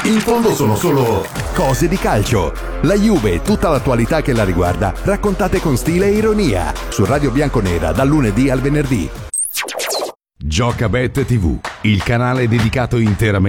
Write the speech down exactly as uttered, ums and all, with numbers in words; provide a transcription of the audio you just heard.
In fondo sono solo cose di calcio. La Juve e tutta l'attualità che la riguarda, raccontate con stile e ironia. Su Radio Bianconera dal lunedì al venerdì. Giocabet tivù, il canale dedicato interamente